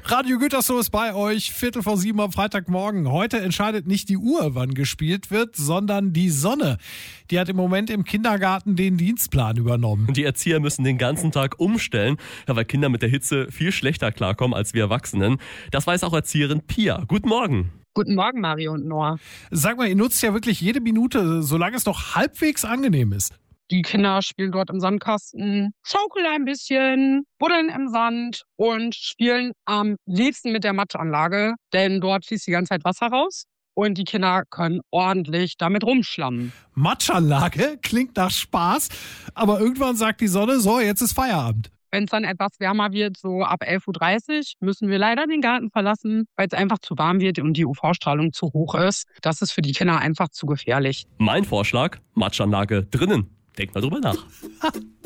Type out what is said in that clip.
Radio Gütersloh ist bei euch, 6:45 am Freitagmorgen. Heute entscheidet nicht die Uhr, wann gespielt wird, sondern die Sonne. Die hat im Moment im Kindergarten den Dienstplan übernommen. Die Erzieher müssen den ganzen Tag umstellen, weil Kinder mit der Hitze viel schlechter klarkommen als wir Erwachsenen. Das weiß auch Erzieherin Pia. Guten Morgen. Guten Morgen, Mario und Noah. Sag mal, ihr nutzt ja wirklich jede Minute, solange es noch halbwegs angenehm ist. Die Kinder spielen dort im Sandkasten, schaukeln ein bisschen, buddeln im Sand und spielen am liebsten mit der Matschanlage, denn dort fließt die ganze Zeit Wasser raus und die Kinder können ordentlich damit rumschlammen. Matschanlage klingt nach Spaß, aber irgendwann sagt die Sonne, so, jetzt ist Feierabend. Wenn es dann etwas wärmer wird, so ab 11:30 Uhr, müssen wir leider den Garten verlassen, weil es einfach zu warm wird und die UV-Strahlung zu hoch ist. Das ist für die Kinder einfach zu gefährlich. Mein Vorschlag, Matschanlage drinnen. Denkt mal drüber nach.